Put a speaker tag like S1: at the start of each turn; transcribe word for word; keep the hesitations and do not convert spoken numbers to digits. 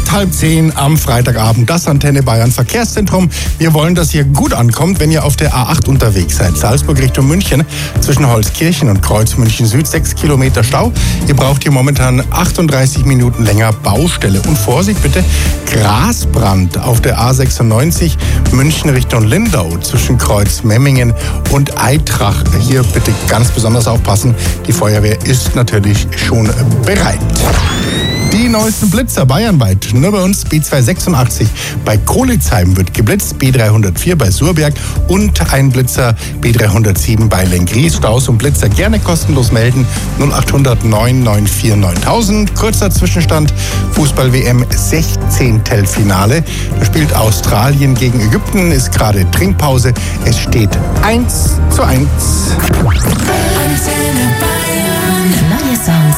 S1: Jetzt halb zehn am Freitagabend, das Antenne Bayern Verkehrszentrum. Wir wollen, dass ihr gut ankommt, wenn ihr auf der A acht unterwegs seid. Salzburg Richtung München, zwischen Holzkirchen und Kreuz München Süd, sechs Kilometer Stau. Ihr braucht hier momentan achtunddreißig Minuten länger Baustelle. Und Vorsicht bitte, Grasbrand auf der A sechsundneunzig München Richtung Lindau, zwischen Kreuz Memmingen und Eitrach. Hier bitte ganz besonders aufpassen. Die Feuerwehr ist natürlich schon bereit. Die neuesten Blitzer bayernweit. Nur bei uns B zweihundertsechsundachtzig bei Kolitzheim wird geblitzt, B dreihundertvier bei Surberg und ein Blitzer B dreihundertsieben bei Lenggries. Staus und Blitzer gerne kostenlos melden. null achthundert neun neun vier neuntausend. Kurzer Zwischenstand. Fußball-W M Sechzehntelfinale. Da spielt Australien gegen Ägypten. Ist gerade Trinkpause. Es steht eins zu eins.
S2: Antenne Bayern. Neue Songs